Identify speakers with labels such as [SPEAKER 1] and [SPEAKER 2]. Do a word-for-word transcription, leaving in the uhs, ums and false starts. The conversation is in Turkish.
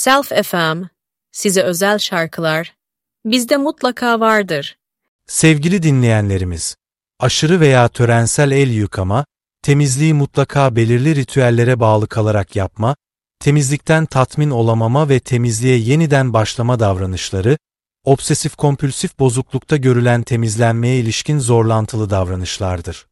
[SPEAKER 1] Self F M, size özel şarkılar, bizde mutlaka vardır.
[SPEAKER 2] Sevgili dinleyenlerimiz, aşırı veya törensel el yıkama, temizliği mutlaka belirli ritüellere bağlı kalarak yapma, temizlikten tatmin olamama ve temizliğe yeniden başlama davranışları, obsesif kompülsif bozuklukta görülen temizlenmeye ilişkin zorlantılı davranışlardır.